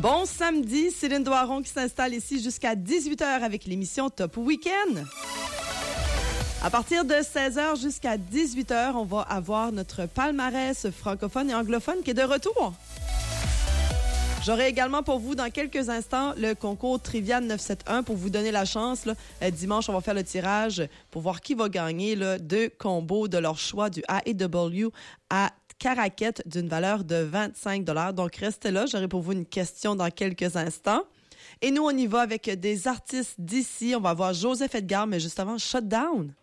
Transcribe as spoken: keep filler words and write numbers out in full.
Bon samedi, Céline Doiron qui s'installe ici jusqu'à dix-huit heures avec l'émission Top Week-end. À partir de seize heures jusqu'à dix-huit heures, on va avoir notre palmarès francophone et anglophone qui est de retour. J'aurai également pour vous, dans quelques instants, le concours Trivia neuf cent soixante-onze pour vous donner la chance. Là, dimanche, on va faire le tirage pour voir qui va gagner là, deux combos de leur choix du A E W à Caraquette d'une valeur de vingt-cinq dollars. Donc, restez là. J'aurai pour vous une question dans quelques instants. Et nous, on y va avec des artistes d'ici. On va voir Joseph Edgar, mais juste avant, Shutdown.